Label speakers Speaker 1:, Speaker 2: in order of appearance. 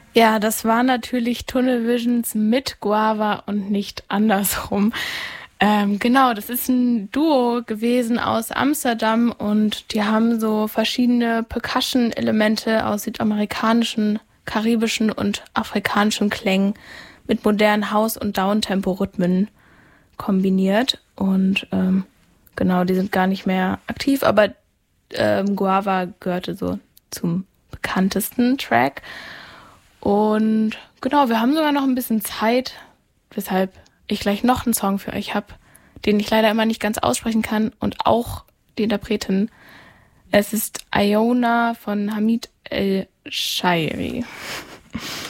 Speaker 1: Ja, das war natürlich Tunnel Visions mit Guava und nicht andersrum. Genau, das ist ein Duo gewesen aus Amsterdam und die haben so verschiedene Percussion-Elemente aus südamerikanischen, karibischen und afrikanischen Klängen mit modernen House- und Downtempo-Rhythmen kombiniert. Und genau, die sind gar nicht mehr aktiv, aber Guava gehörte so zum bekanntesten Track. Und genau, wir haben sogar noch ein bisschen Zeit, weshalb ich gleich noch einen Song für euch habe, den ich leider immer nicht ganz aussprechen kann und auch die Interpretin. Es ist Iona von Hamid El-Shairi.